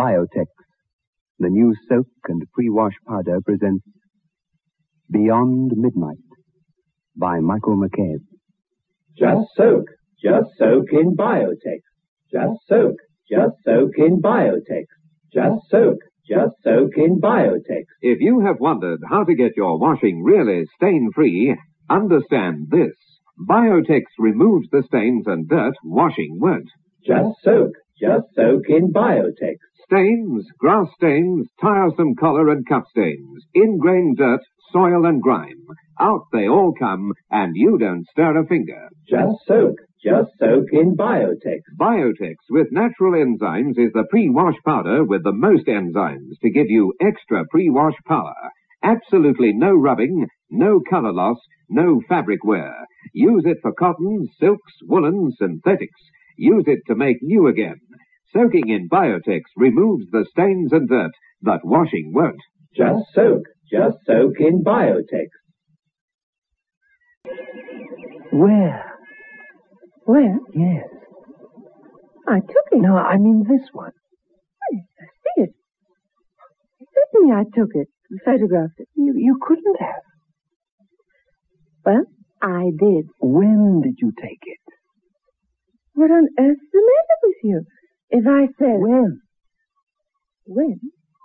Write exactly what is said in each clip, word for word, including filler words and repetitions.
Biotex, the new soak and pre-wash powder, presents Beyond Midnight by Michael McCabe. Just soak, just soak in Biotex. Just soak, just soak in Biotex. Just soak, just soak in Biotex. If you have wondered how to get your washing really stain-free, understand this. Biotex removes the stains and dirt washing won't. Just soak, just soak in Biotex. Stains, grass stains, tiresome collar and cup stains, ingrained dirt, soil and grime. Out they all come, and you don't stir a finger. Just soak, just soak in Biotex. Biotex with natural enzymes is the pre-wash powder with the most enzymes to give you extra pre-wash power. Absolutely no rubbing, no color loss, no fabric wear. Use it for cottons, silks, woolens, synthetics. Use it to make new again. Soaking in Biotex removes the stains and dirt that washing won't. Just soak, just soak in Biotex. Where? Where? Yes. I took it. No, I mean this one. Yes, I see it. Certainly I took it. Photographed it. You, you couldn't have. Well, I did. When did you take it? What on earth's the matter with you? If I said... When? When?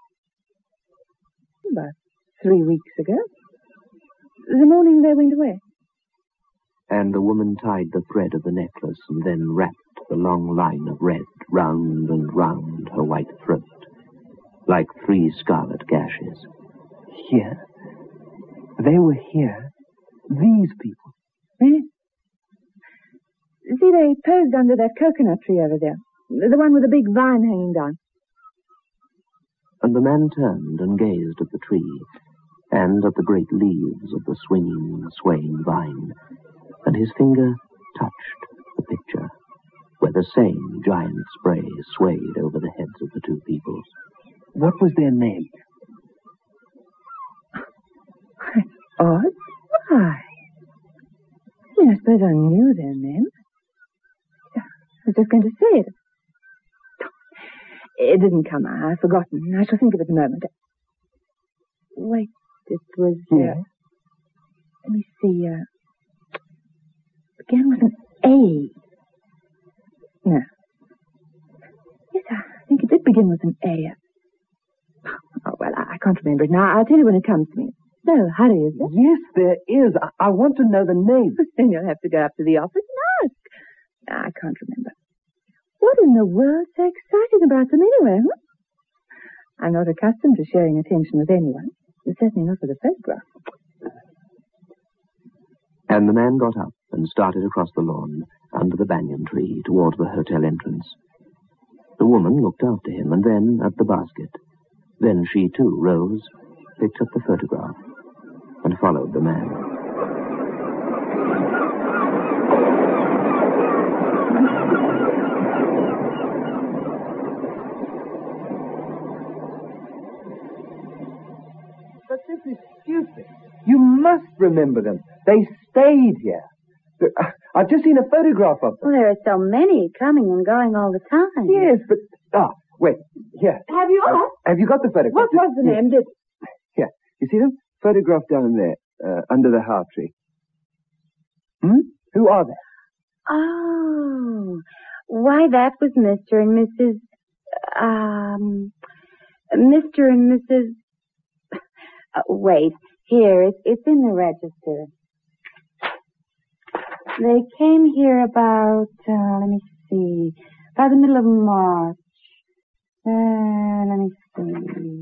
About three weeks ago. The morning they went away. And the woman tied the thread of the necklace and then wrapped the long line of red round and round her white throat, like three scarlet gashes. Here? They were here? These people? Yes. See, they posed under that coconut tree over there. The one with the big vine hanging down. And the man turned and gazed at the tree, and at the great leaves of the swinging, swaying vine, and his finger touched the picture, where the same giant spray swayed over the heads of the two people. What was their name? Odd? Why? I mean, I suppose I knew their names. I was just going to say it. It didn't come. I've forgotten. I shall think of it in a moment. Wait, it was... Uh, yes. Let me see. Uh, began with an A. No. Yes, I think it did begin with an A. Oh, well, I, I can't remember it now. I'll tell you when it comes to me. No, hurry, is there? Yes, there is. I, I want to know the name. Then you'll have to go up to the office and ask. I can't remember. What in the world's so exciting about them anyway, huh? I'm not accustomed to sharing attention with anyone. Certainly not with a photograph. And the man got up and started across the lawn, under the banyan tree, toward the hotel entrance. The woman looked after him, and then at the basket. Then she, too, rose, picked up the photograph, and followed the man. But this is stupid. You must remember them. They stayed here. I've just seen a photograph of them. Well, there are so many coming and going all the time. Yes, but... Ah, wait. Here. Have you Uh, asked? have you got the photograph? What was the Yes. name? Did... Here. You see them? Photographed down there, uh, under the heart tree. Hmm? Who are they? Oh. Why, that was Mister and Missus Um... Mister and Missus Uh, wait. Here, it's, it's in the register. They came here about, uh, let me see, about the middle of March. Uh, let me see.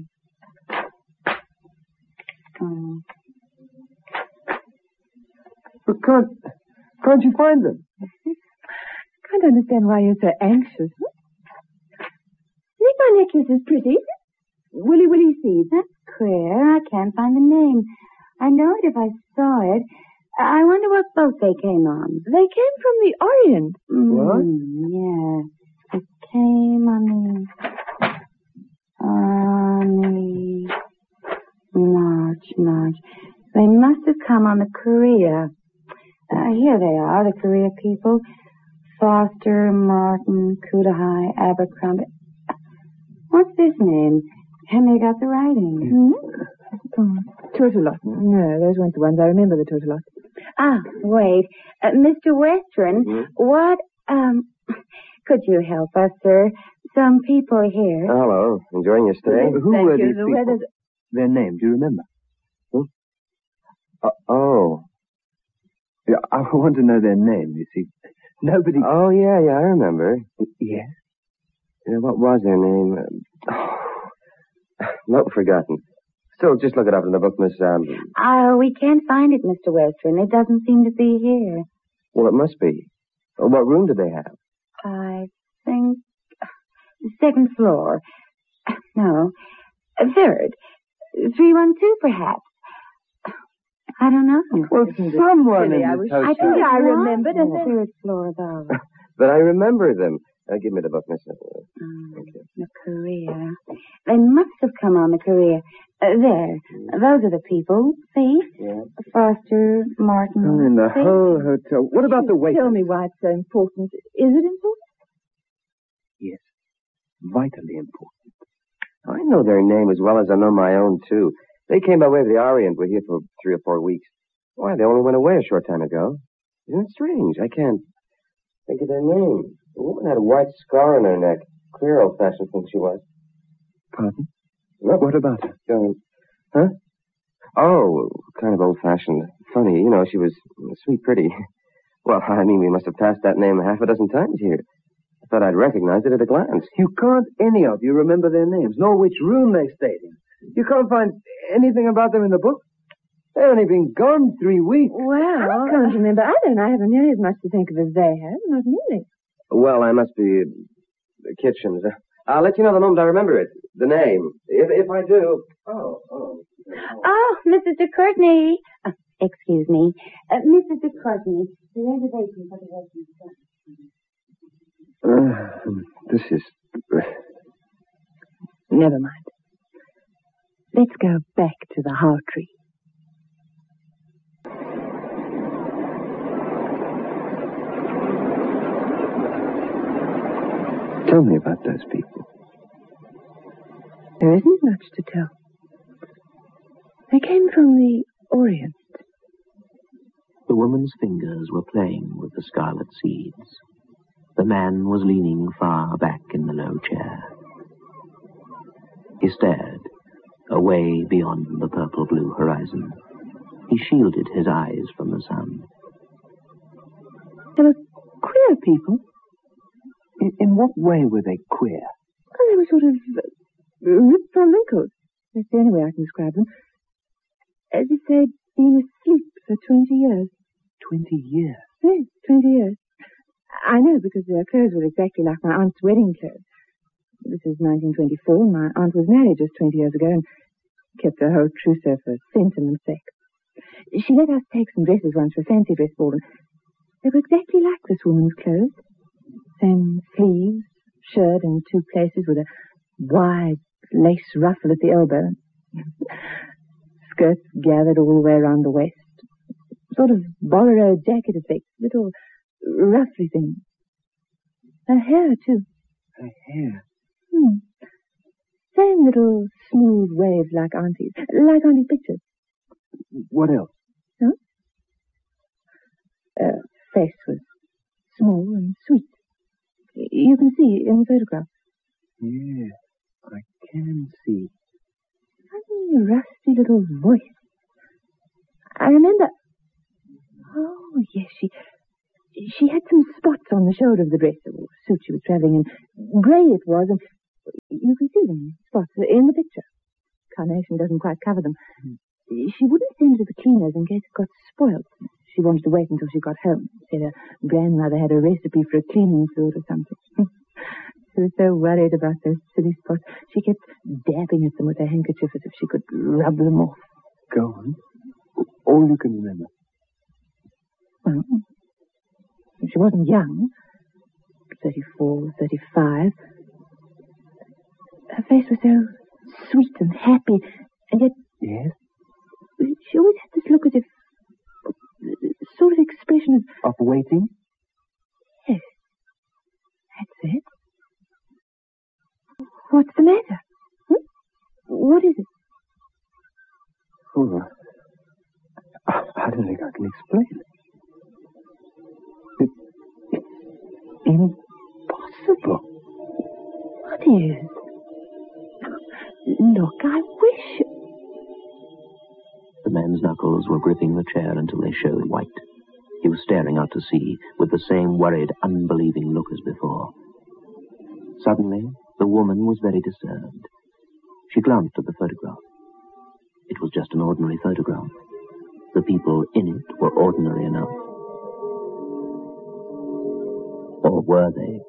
Oh. But can't, can't you find them? Can't understand why you're so anxious. Huh? Think my necklace is pretty? Willy Willy seeds. That's queer. I can't find the name. I know it if I saw it. I wonder what boat they came on. They came from the Orient. What? Mm, yeah. It came on the... On the... March, March. They must have come on the Korea. Uh, here they are, the Korea people. Foster, Martin, Kudahai, Abercrombie. What's this name? Henry got the writing. Hmm? Oh, Tortolot. No, those weren't the ones. I remember the Tortolot. Ah, wait. Uh, Mister Western, Hmm? what, um, could you help us, sir? Some people here. Hello. Enjoying your stay? Who Thank were you. these The people? weather's... Their name, do you remember? Hmm? Uh, oh. Yeah, I want to know their name, you see. Nobody... Oh, yeah, yeah, I remember. Yes? Yeah, what was their name? Oh, not forgotten. Still, just look it up in the book, Miss, um... Uh, we can't find it, Mister Western. It doesn't seem to be here. Well, it must be. Uh, What room did they have? I think... Second floor. No. Third. three one two, perhaps. I don't know. Well, someone silly? in I this wish- hotel... I think I remembered, and the then- third floor above. But I remember them. Uh, give me the book, Miss. Uh, Um, Thank you. the Korea. They must have come on the Korea. Uh, there. Those are the people. See? Yeah. Foster, Martin. Oh, in the See? whole hotel. What about the waiter? Tell me why it's so important. Is it important? Yes. Vitally important. I know their name as well as I know my own, too. They came by way of the Orient. Were here for three or four weeks. Why, they only went away a short time ago. Isn't it strange? I can't think of their name. The woman had a white scar on her neck. Clear old-fashioned thing she was. Pardon? Look. What about her? Going, huh? Oh, kind of old-fashioned. Funny, you know, she was sweet pretty. Well, I mean, we must have passed that name half a dozen times here. I thought I'd recognize it at a glance. You can't any of you remember their names, nor which room they stayed in. You can't find anything about them in the book? They've only been gone three weeks. Well, I can't remember. I don't. I haven't nearly as much to think of as they have. Not nearly. Well, I must be uh, Kitchens. Uh, I'll let you know the moment I remember it. The name. If if I do. Oh, oh. Oh, Missus de Courtney. Uh, excuse me. Uh, Missus de Courtney, the reservation for the restaurant. Uh, this is... Never mind. Let's go back to the How Tree. Tell me about those people. There isn't much to tell. They came from the Orient. The woman's fingers were playing with the scarlet seeds. The man was leaning far back in the low chair. He stared, away beyond the purple-blue horizon. He shielded his eyes from the sun. They were queer people. In, in what way were they queer? Well, they were sort of uh, ripped from wrinkles. That's the only way I can describe them. As if they'd been asleep for twenty years. Twenty years. Yes, twenty years. I know, because their clothes were exactly like my aunt's wedding clothes. This is nineteen twenty-four, and my aunt was married just twenty years ago and kept her whole trousseau for sentiment's sake. She let us take some dresses once for a fancy dress ball, and they were exactly like this woman's clothes. Same sleeves, shirt in two places with a wide lace ruffle at the elbow. Skirts gathered all the way around the waist. Sort of bolero jacket effect, little ruffly thing. Her hair, too. Her hair. Hmm. Same little smooth waves like Auntie's. Like Auntie's pictures. What else? Huh? Her face was small and sweet. You can see in the photograph. Yeah, I can see. Funny, rusty little voice. I remember... Oh, yes, she... She had some spots on the shoulder of the dress, or suit she was travelling in. Grey it was, and you can see them, spots, in the picture. Carnation doesn't quite cover them. Mm. She wouldn't send it to the cleaners in case it got spoiled. She wanted to wait until she got home. Said her grandmother had a recipe for a cleaning fluid or something. She was so worried about those silly spots. She kept dabbing at them with her handkerchief as if she could rub them off. Go on. All you can remember. Well, she wasn't young. Thirty-four, thirty-five. Her face was so sweet and happy, and yet... Yes? She always had this look as if... sort of expression of... Of waiting? Yes. That's it. What's the matter? What is it? Oh, I don't think I can explain. It, it's impossible. What is? Look, I wish... The man's knuckles were gripping the chair until they showed white. He was staring out to sea with the same worried, unbelieving look as before. Suddenly, the woman was very disturbed. She glanced at the photograph. It was just an ordinary photograph. The people in it were ordinary enough. Or were they?